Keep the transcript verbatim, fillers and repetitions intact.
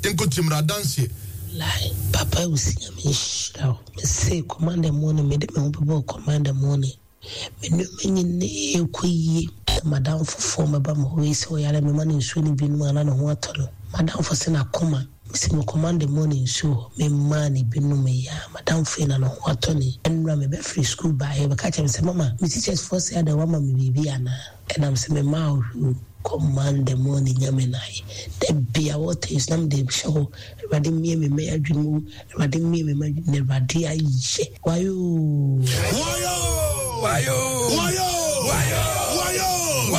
Tenko timra dance. Like Papa will see me shout. Me say command the morning, me the me command the morning. Me no me ne kuyi. Madam for former bam who is so yale me money swing bin man and water. Madam for sena coma. Me me command the morning show. Me money bin no me ya. Madam fin and water ni. And ram me free school by here. Catch him say mama. Me teachers first say the woman me baby ana. And I'm say me ma command the morning yamenai. The beer water is nam de show. Radin me me me adwumu. Radin me me me ne radia ye. Wayo. Wayo. Wayo. Wayo. Wayo.